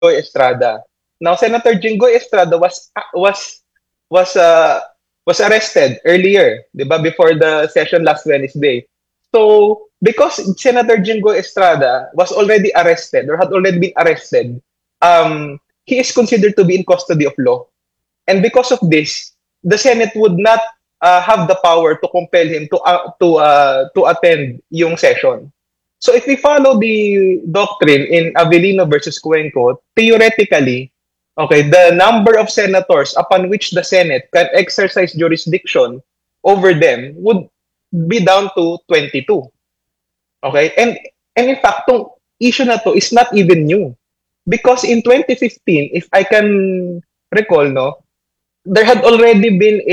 Estrada. Now, Senator Jinggoy Estrada was uh, was arrested earlier, 'di ba, before the session last Wednesday. So, because Senator Jinggoy Estrada was already arrested or had already been arrested, he is considered to be in custody of law. And because of this, the Senate would not have the power to compel him to attend yung session. So if we follow the doctrine in Avellino versus Cuenco, theoretically, okay, the number of senators upon which the Senate can exercise jurisdiction over them would be down to 22. Okay? And in fact, tong issue na to is not even new. Because in 2015, if I can recall, no, there had already been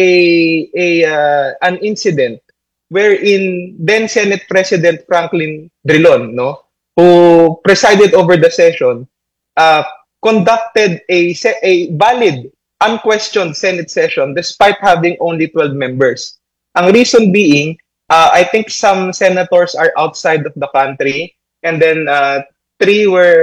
an incident wherein then Senate President Franklin Drilon, no, who presided over the session, uh, conducted a valid, unquestioned Senate session despite having only 12 members. Ang reason being, I think some senators are outside of the country, and then three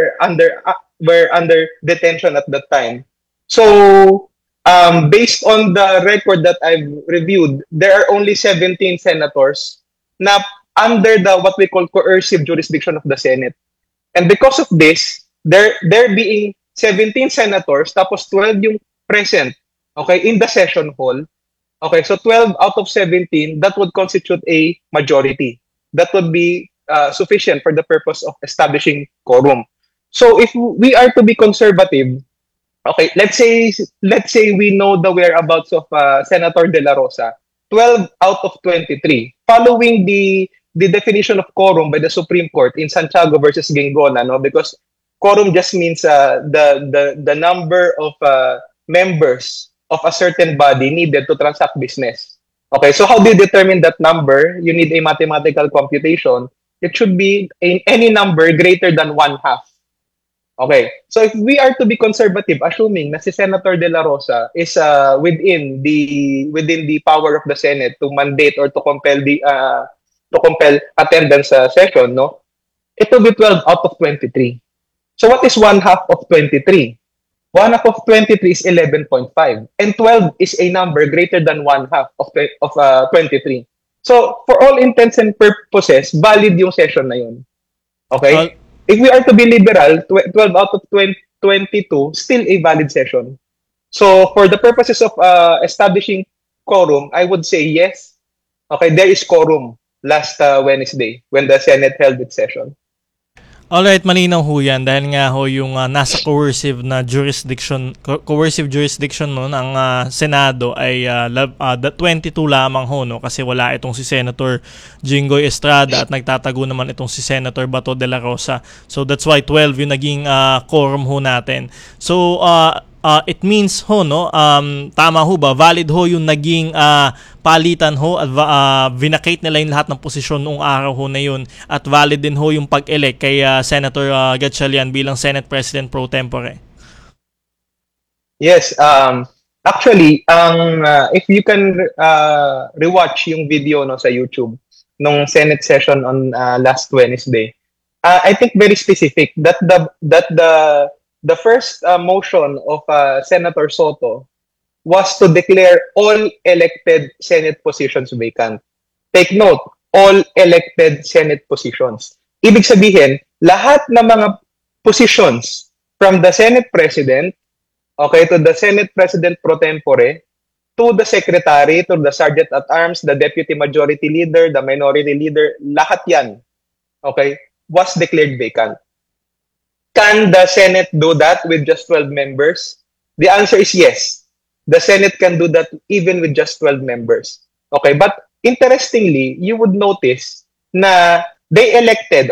were under detention at that time. So, based on the record that I've reviewed, there are only 17 senators na under the what we call coercive jurisdiction of the Senate. And because of this, there being 17 senators, tapos 12 yung present, okay, in the session hall. Okay, so 12 out of 17, that would constitute a majority. That would be sufficient for the purpose of establishing quorum. So if we are to be conservative, okay, let's say we know the whereabouts of Senator De La Rosa, 12 out of 23, following the definition of quorum by the Supreme Court in Santiago versus Gingona, no, because quorum just means the number of members of a certain body needed to transact business. Okay, so how do you determine that number? You need a mathematical computation. It should be any number greater than one half. Okay, so if we are to be conservative, assuming na si Senator De La Rosa is within the power of the Senate to mandate or to compel attendance sa session, no, it will be 12 out of 23. So what is one half of 23? One half of 23 is 11.5, and 12 is a number greater than one half of 23. So for all intents and purposes, valid yung session na yun. Okay? If we are to be liberal, 12 out of 22, still a valid session. So for the purposes of establishing quorum, I would say yes. Okay, there is quorum last Wednesday when the Senate held its session. Alright, malinaw ho yan dahil nga ho yung nasa coercive jurisdiction no ng Senado ay 22 lamang ho, no, kasi wala itong si Senator Jinggoy Estrada at nagtatago naman itong si Senator Bato de la Rosa. So that's why 12 yung naging quorum ho natin. So it means ho, no, tama ho ba, valid ho yung naging palitan ho at vinacate nila yung lahat ng posisyon noong araw ho na yun, at valid din ho yung pag-elect kay Senator Gatchalian bilang Senate President pro tempore. Yes, actually, if you can rewatch yung video, no, sa YouTube nung Senate session on last Wednesday, I think very specific that the first motion of Senator Soto was to declare all elected Senate positions vacant. Take note, all elected Senate positions. Ibig sabihin, lahat ng mga positions from the Senate President, okay, to the Senate President pro tempore, to the Secretary, to the Sergeant at Arms, the Deputy Majority Leader, the Minority Leader, lahat yan, okay, was declared vacant. Can the Senate do that with just 12 members? The answer is yes. The Senate can do that even with just 12 members. Okay, but interestingly, you would notice na they elected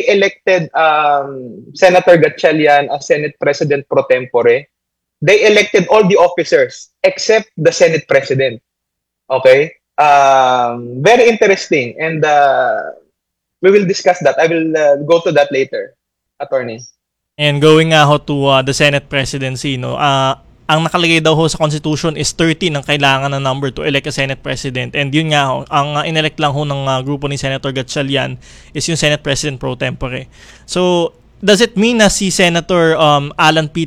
Senator Gatchalian as Senate President pro tempore. They elected all the officers except the Senate President. Okay? Very interesting, and we will discuss that. I will go to that later, Attorney. And going nga ho to the Senate presidency, no, ang nakalagay daw ho sa Constitution is 13 ang kailangan na number to elect a Senate President. And yun nga ho, ang inelect lang ho ng grupo ni Senator Gatchalian is yung Senate President pro tempore. So, does it mean na si Senator Alan P.